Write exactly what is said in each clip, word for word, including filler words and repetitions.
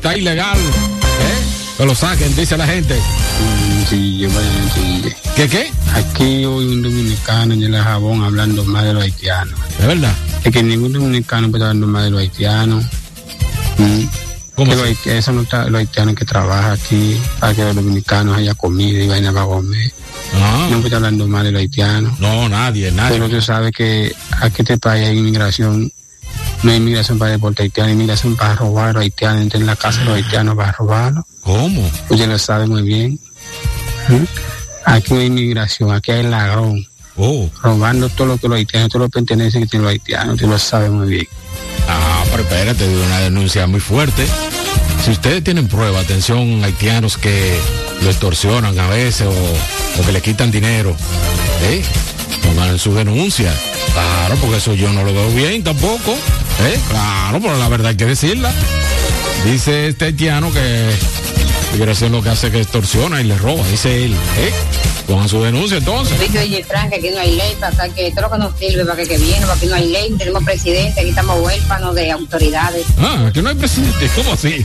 está ilegal, ¿eh? Que lo saquen, dice la gente. Sí, yo voy a decir. ¿Qué qué? Aquí hoy un dominicano en el jabón hablando más de los haitianos. ¿De verdad? Es que ningún dominicano puede hablar más de los haitianos. ¿Mm? ¿Cómo los haitianos, eso no está, los haitianos que trabajan aquí para que los dominicanos haya comida y vaina para comer. Ah. No puede hablando más de los haitianos. No, nadie, nadie. Pero tú sabes que aquí este país hay inmigración. No hay inmigración para deportar haitianos, hay inmigración para robar a los haitianos, entrar en la casa de los haitianos para robarlos. ¿Cómo? Usted lo sabe muy bien. ¿Mm? Aquí no hay inmigración, aquí hay ladrón. Oh. Robando todo lo que los haitianos, todos los pertenencias que tienen los haitianos, usted lo sabe muy bien. Ah, pero espérate, de una denuncia muy fuerte. Si ustedes tienen prueba, atención, haitianos que lo extorsionan a veces o, o que le quitan dinero, ¿eh? Pongan su denuncia. Claro, porque eso yo no lo veo bien tampoco, ¿eh? Claro, pero la verdad hay que decirla. Dice este haitiano que migración lo que hace es que extorsiona y le roba, dice él, ¿eh? Pongan su denuncia entonces. Dice oye Frank, que aquí no hay ley, para que todo lo que nos sirve, para que, que viene, para que no hay ley, tenemos presidente, aquí estamos huérfanos de autoridades. Ah, aquí no hay presidente, ¿cómo así?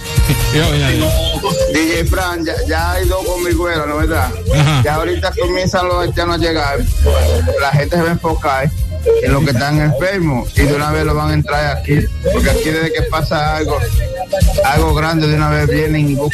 D J Frank, ya, ya hay dos con mi güera, ¿no verdad? Ajá. Ya ahorita comienzan los haitianos a llegar, la gente se va a enfocar en los que están enfermos y de una vez lo van a entrar aquí, porque aquí desde que pasa algo, algo grande de una vez vienen y buscan